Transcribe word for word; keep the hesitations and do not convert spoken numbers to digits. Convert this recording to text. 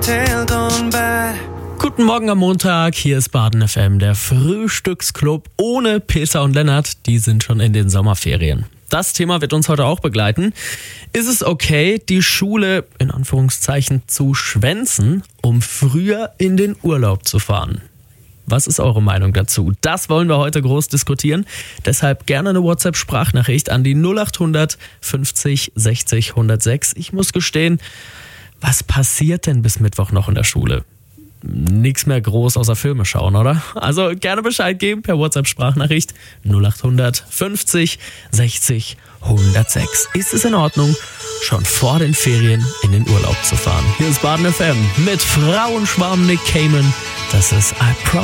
Guten Morgen am Montag, hier ist Baden F M, der Frühstücksclub ohne Peter und Lennart, die sind schon in den Sommerferien. Das Thema wird uns heute auch begleiten. Ist es okay, die Schule in Anführungszeichen zu schwänzen, um früher in den Urlaub zu fahren? Was ist eure Meinung dazu? Das wollen wir heute groß diskutieren. Deshalb gerne eine WhatsApp-Sprachnachricht an die null acht hundert fünfzig sechzig hundertsechs. Ich muss gestehen, was passiert denn bis Mittwoch noch in der Schule? Nichts mehr groß außer Filme schauen, oder? Also gerne Bescheid geben per WhatsApp-Sprachnachricht null acht hundert fünfzig sechzig hundertsechs. Ist es in Ordnung, schon vor den Ferien in den Urlaub zu fahren? Hier ist Baden F M mit Frauenschwarm Nick Cayman. Das ist I Promise.